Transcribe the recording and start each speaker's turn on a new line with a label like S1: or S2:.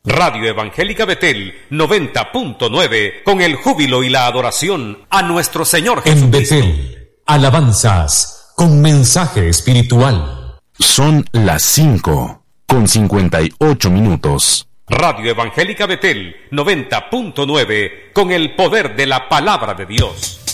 S1: Radio Evangélica Betel 90.9, con el júbilo y la adoración a nuestro Señor Jesucristo.
S2: En Betel, alabanzas con mensaje espiritual.
S3: Son las 5:58.
S1: Radio Evangélica Betel 90.9, con el poder de la palabra de Dios.